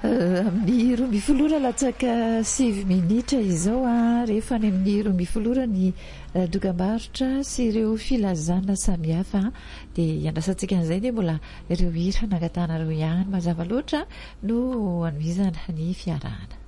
Amin'ny roa mifolora latsaka 7 minitra izao rehefa any amin'ny roa mifolora ny dokam-barotra sy ireo filazana samihafa dia iandrasantsika an'izay dia mbola ireo hira nangatanareo ihany mazava loatra no hanomezana ny fiarahana.